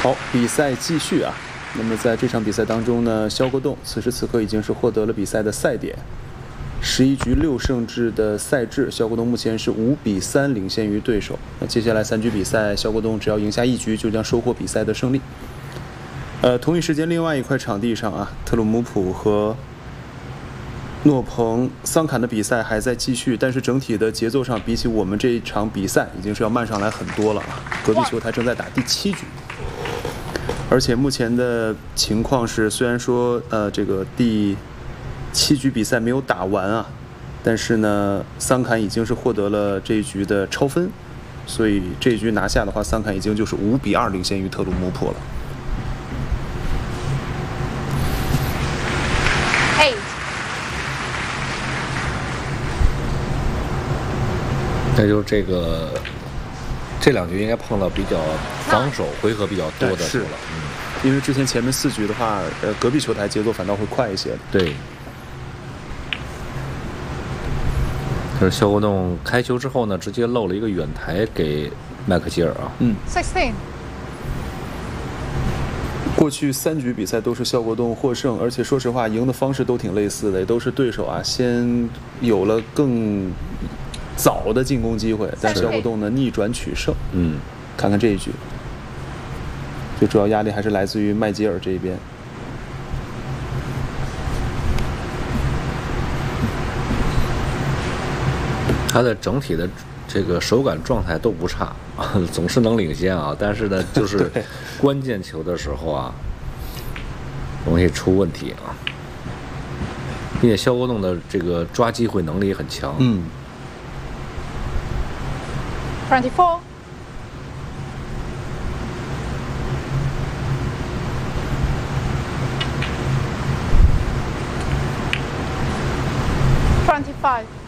好，比赛继续啊。那么在这场比赛当中呢，肖国栋此时此刻已经是获得了比赛的赛点，11局6胜制的赛制，肖国栋目前是5-3领先于对手。那接下来3局比赛，肖国栋只要赢下1局，就将收获比赛的胜利。同一时间，另外一块场地上啊，特鲁姆普和诺彭桑坎的比赛还在继续，但是整体的节奏上，比起我们这一场比赛，已经是要慢上来很多了啊。隔壁球台正在打第7局。而且目前的情况是，虽然说这个第7局比赛没有打完啊，但是呢，桑坎已经是获得了这一局的超分，所以这一局拿下的话，桑坎已经就是5-2领先于特鲁姆普了。 那就这2局应该碰到比较防守回合比较多的球了。 因为之前前面4局的话，隔壁球台节奏反倒会快一些的。 对。这是肖国栋开球之后呢，直接漏了一个远台给麦克希尔啊。 16。 过去3局比赛都是肖国栋获胜，而且说实话，赢的方式都挺类似的，也都是对手啊先有了更早的进攻机会，但肖国栋呢逆转取胜。看看这一局，最主要压力还是来自于麦吉尔这一边。 他的整体的这个手感状态都不差，总是能领先啊，但是呢，就是关键球的时候啊，容易出问题啊。并且肖国栋的这个抓机会能力也很强。 24。25。